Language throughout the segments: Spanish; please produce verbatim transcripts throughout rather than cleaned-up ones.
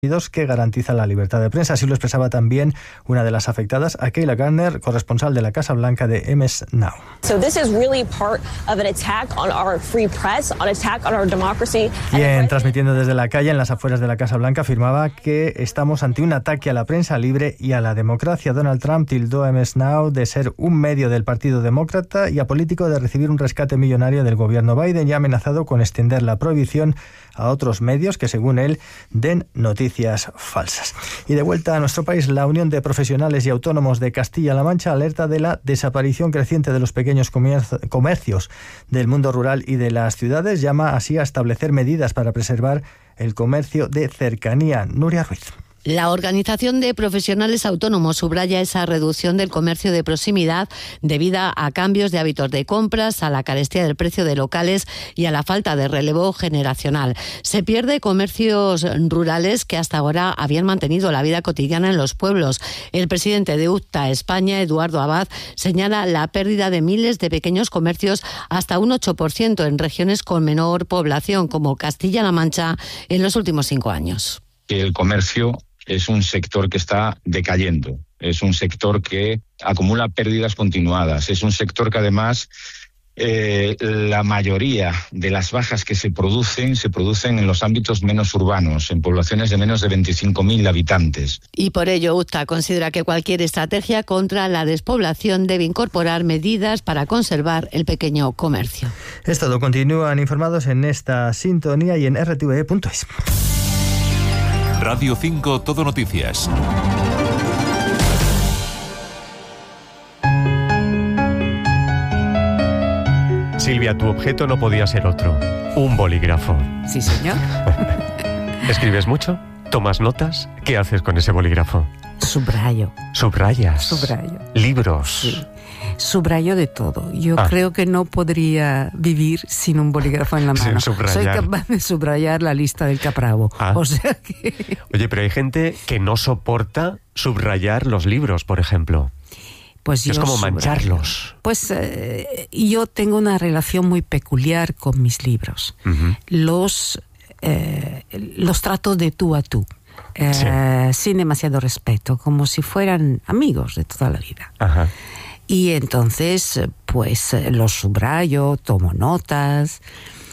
que garantiza la libertad de prensa. Así lo expresaba también una de las afectadas, Akela Garner, corresponsal de la Casa Blanca de M S Now. So this is really part of an attack on our free press, an attack on our democracy. Bien, transmitiendo desde la calle en las afueras de la Casa Blanca, afirmaba que estamos ante un ataque a la prensa libre y a la democracia. Donald Trump tildó a M S Now de ser un medio del Partido Demócrata y apolítico de recibir un rescate millonario del gobierno Biden, y ha amenazado con extender la prohibición a otros medios que, según él, den noticias falsas. Y de vuelta a nuestro país, la Unión de Profesionales y Autónomos de Castilla-La Mancha alerta de la desaparición creciente de los pequeños comercios del mundo rural y de las ciudades. Llama así a establecer medidas para preservar el comercio de cercanía. Nuria Ruiz. La Organización de Profesionales Autónomos subraya esa reducción del comercio de proximidad debida a cambios de hábitos de compras, a la carestía del precio de locales y a la falta de relevo generacional. Se pierde comercios rurales que hasta ahora habían mantenido la vida cotidiana en los pueblos. El presidente de U T A España, Eduardo Abad, señala la pérdida de miles de pequeños comercios, hasta un ocho por ciento en regiones con menor población como Castilla-La Mancha en los últimos cinco años. El comercio es un sector que está decayendo, es un sector que acumula pérdidas continuadas, es un sector que además eh, la mayoría de las bajas que se producen, se producen en los ámbitos menos urbanos, en poblaciones de menos de veinticinco mil habitantes. Y por ello U T A considera que cualquier estrategia contra la despoblación debe incorporar medidas para conservar el pequeño comercio. Es todo, continúan informados en esta sintonía y en r t v e punto es. Radio cinco Todo Noticias. Silvia, tu objeto no podía ser otro. Un bolígrafo. Sí, señor. ¿Escribes mucho? ¿Tomas notas? ¿Qué haces con ese bolígrafo? Subrayo. ¿Subrayas? Subrayo. ¿Libros? Sí. Subrayo de todo. Yo ah. creo que no podría vivir sin un bolígrafo en la mano. Sin subrayar. Soy capaz de subrayar la lista del Capravo. Ah. O sea que... Oye, pero hay gente que no soporta subrayar los libros, por ejemplo. Pues yo es como subrayo. mancharlos. Pues eh, yo tengo una relación muy peculiar con mis libros. Uh-huh. Los, eh, los trato de tú a tú. Eh, sí. Sin demasiado respeto, como si fueran amigos de toda la vida. Ajá. Y entonces, pues los subrayo, tomo notas,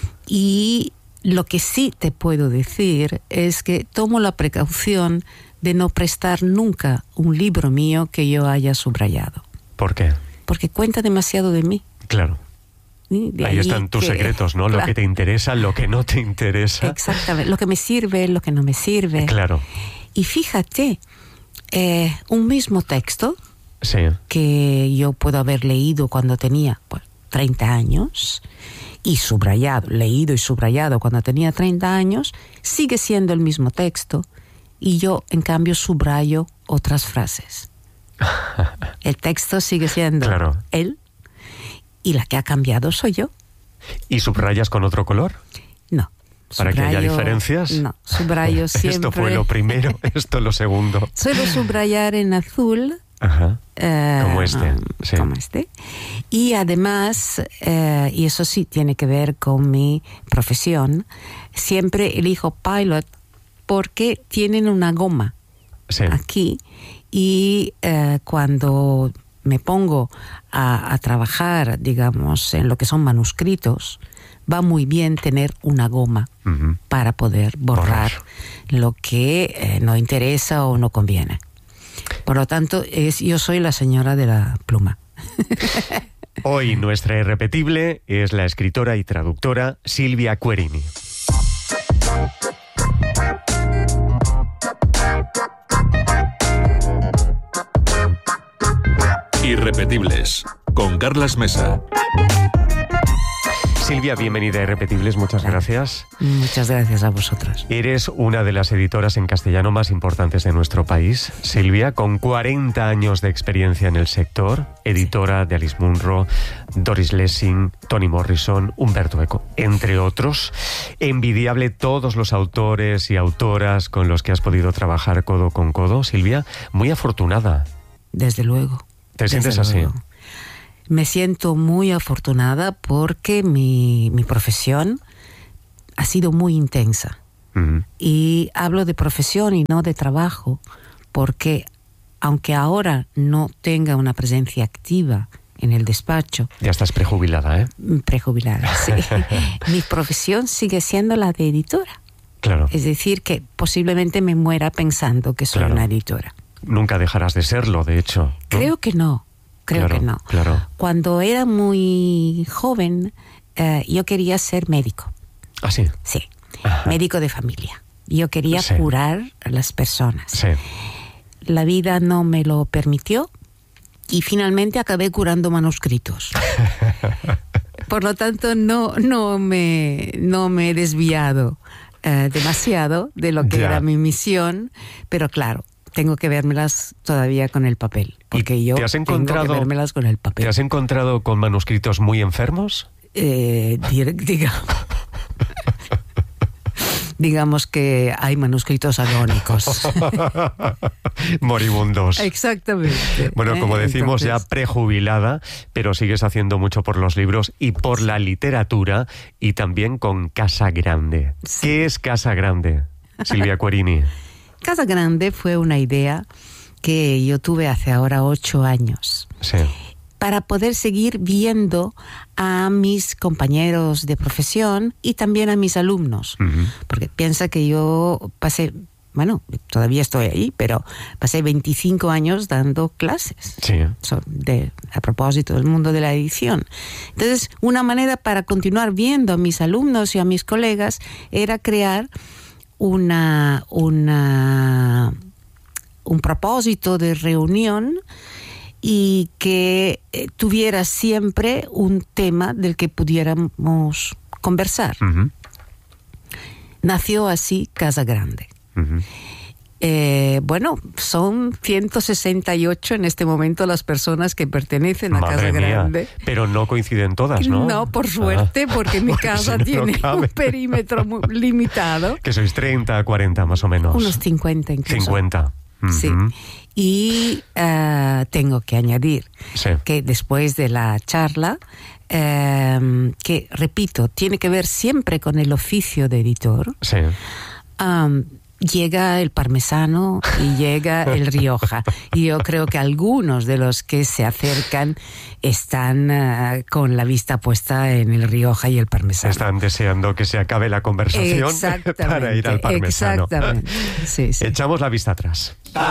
y lo que sí te puedo decir es que tomo la precaución de no prestar nunca un libro mío que yo haya subrayado. ¿Por qué? Porque cuenta demasiado de mí. Claro. De ahí, ahí están tus que, secretos, ¿no? Claro. Lo que te interesa, lo que no te interesa. Exactamente. Lo que me sirve, lo que no me sirve. Claro. Y fíjate, eh, un mismo texto, sí, que yo puedo haber leído cuando tenía pues, treinta años y subrayado, leído y subrayado cuando tenía treinta años, sigue siendo el mismo texto, y yo en cambio subrayo otras frases. El texto sigue siendo claro. él, y la que ha cambiado soy yo. ¿Y subrayas con otro color? No. ¿Para subrayo, que haya diferencias? No, subrayo siempre. Esto fue lo primero, esto lo segundo. Suelo subrayar en azul. Ajá. Eh, como este. Sí. Como este. Y además, eh, y eso sí tiene que ver con mi profesión, siempre elijo Pilot porque tienen una goma sí. aquí, y eh, cuando me pongo a, a trabajar, digamos, en lo que son manuscritos, va muy bien tener una goma uh-huh. para poder borrar, borrar. lo que eh, no interesa o no conviene. Por lo tanto, es, yo soy la señora de la pluma. Hoy nuestra irrepetible es la escritora y traductora Silvia Querini. Irrepetibles, con Carlas Mesa. Silvia, bienvenida a Irrepetibles, muchas gracias. Muchas gracias a vosotros. Eres una de las editoras en castellano más importantes de nuestro país, Silvia, con cuarenta años de experiencia en el sector, editora de Alice Munro, Doris Lessing, Toni Morrison, Umberto Eco, entre otros. Envidiable todos los autores y autoras con los que has podido trabajar codo con codo. Silvia, muy afortunada. Desde luego. ¿Te sientes Desde así? Luego. Me siento muy afortunada porque mi, mi profesión ha sido muy intensa. Uh-huh. Y hablo de profesión y no de trabajo, porque aunque ahora no tenga una presencia activa en el despacho... Ya estás prejubilada, ¿eh? Prejubilada, sí. Mi profesión sigue siendo la de editora. Claro. Es decir, que posiblemente me muera pensando que soy claro. una editora. Nunca dejarás de serlo, de hecho, ¿no? Creo que no, creo claro, que no. Claro. Cuando era muy joven, eh, yo quería ser médico. ¿Ah, sí? Sí, Ajá. médico de familia. Yo quería sí. curar a las personas. Sí. La vida no me lo permitió y finalmente acabé curando manuscritos. Por lo tanto, no, no, me, no me he desviado eh, demasiado de lo que ya. era mi misión, pero claro, tengo que vérmelas todavía con el papel, porque yo ¿te has tengo encontrado, que vérmelas con el papel. ¿Te has encontrado con manuscritos muy enfermos? Eh, digamos, digamos que hay manuscritos agónicos. Moribundos. Exactamente. Bueno, como decimos, Entonces, ya prejubilada, pero sigues haciendo mucho por los libros y por la literatura y también con Casa Grande. Sí. ¿Qué es Casa Grande, Silvia Querini? Casa Grande fue una idea que yo tuve hace ahora ocho años. Sí. Para poder seguir viendo a mis compañeros de profesión y también a mis alumnos. Uh-huh. Porque piensa que yo pasé, bueno, todavía estoy ahí, pero pasé veinticinco años dando clases sí. de, a propósito del mundo de la edición. Entonces, una manera para continuar viendo a mis alumnos y a mis colegas era crear una, una, un propósito de reunión y que eh, tuviera siempre un tema del que pudiéramos conversar. Uh-huh. Nació así Casa Grande. Uh-huh. Eh, bueno, son ciento sesenta y ocho en este momento las personas que pertenecen a Madre Casa mía. Grande. Pero no coinciden todas, ¿no? No, por suerte, ah, porque mi casa si no, tiene no un perímetro muy limitado. Que sois treinta, cuarenta más o menos. Unos cincuenta incluso. cincuenta. Uh-huh. Sí. Y uh, tengo que añadir sí. que después de la charla, eh, que repito, tiene que ver siempre con el oficio de editor, sí. um, llega el parmesano y llega el Rioja. Y yo creo que algunos de los que se acercan están uh, con la vista puesta en el Rioja y el parmesano. Están deseando que se acabe la conversación para ir al parmesano. Exactamente. Sí, sí. Echamos la vista atrás.